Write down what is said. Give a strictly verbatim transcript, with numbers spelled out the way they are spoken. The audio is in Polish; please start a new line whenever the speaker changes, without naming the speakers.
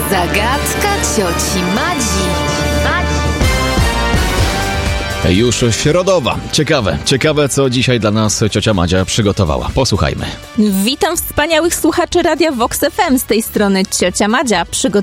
Zagadka cioci Madzi.
Już środowa. Ciekawe, ciekawe, co dzisiaj dla nas ciocia Madzia przygotowała. Posłuchajmy.
Witam wspaniałych słuchaczy Radia Vox F M. Z tej strony ciocia Madzia. Przygotowała